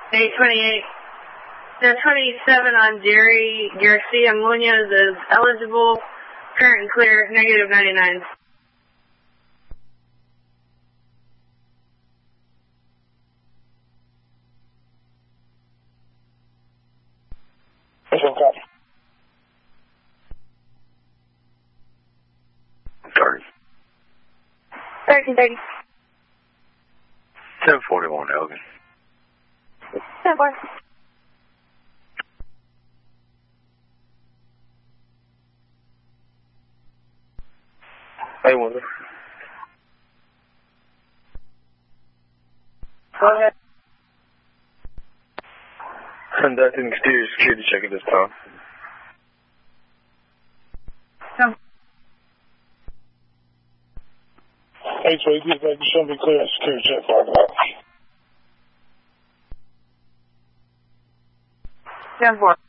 828. 1027 on Jerry Garcia Munoz is eligible. Current and clear, negative 99. Copy. 1330. 1041 Elgin. 10-4. Hey, Windsor. Go ahead. Conducting exterior security check at this time. Some. H-way, get back to show me clear at security check 5 o'clock. 10-4.